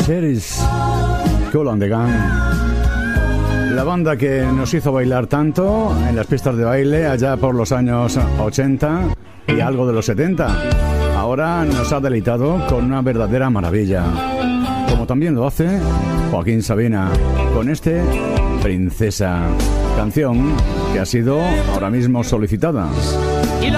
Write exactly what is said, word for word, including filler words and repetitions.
Cherries, Kool and the Gang. La banda que nos hizo bailar tanto en las pistas de baile allá por los años ochenta y algo de los setenta. Ahora nos ha deleitado con una verdadera maravilla, como también lo hace Joaquín Sabina con este Princesa, canción que ha sido ahora mismo solicitada.